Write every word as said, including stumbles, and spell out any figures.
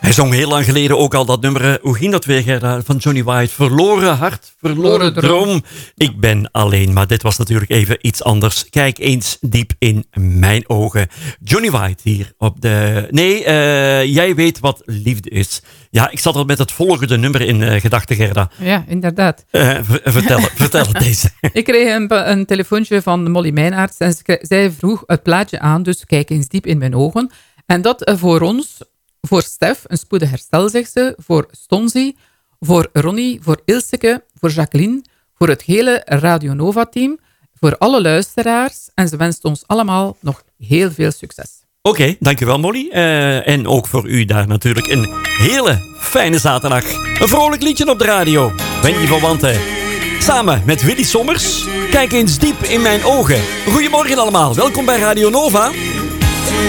Hij zong heel lang geleden ook al dat nummer, hoe ging dat weer, Gerda, van Johnny White? Verloren hart, verloren droom. Ik ben alleen, maar dit was natuurlijk even iets anders. Kijk eens diep in mijn ogen. Johnny White hier op de... Nee, uh, jij weet wat liefde is. Ja, ik zat al met het volgende nummer in uh, gedachten, Gerda. Ja, inderdaad. Uh, v- vertel, vertel het deze. Ik kreeg een, een telefoontje van Molly Mijnaerts en ze, zij vroeg het plaatje aan, dus kijk eens diep in mijn ogen. En dat uh, voor ons, voor Stef, een spoedig herstel, zegt ze, voor Stonzi, voor Ronnie, voor Ilseke, voor Jacqueline, voor het hele Radio Nova-team, voor alle luisteraars. En ze wenst ons allemaal nog heel veel succes. Oké, okay, dankjewel Molly. Uh, en ook voor u daar natuurlijk een hele fijne zaterdag. Een vrolijk liedje op de radio. Wendy van Wanten. Samen met Willy Sommers. Kijk eens diep in mijn ogen. Goedemorgen allemaal. Welkom bij Radio Nova.